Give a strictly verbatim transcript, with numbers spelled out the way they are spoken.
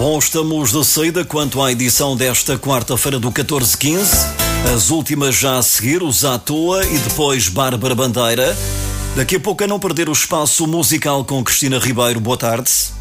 Bom, estamos de saída quanto à edição desta quarta-feira do catorze quinze. As últimas já a seguir, os à toa e depois Bárbara Bandeira. Daqui a pouco, a não perder o espaço musical com Cristina Ribeiro. Boa tarde.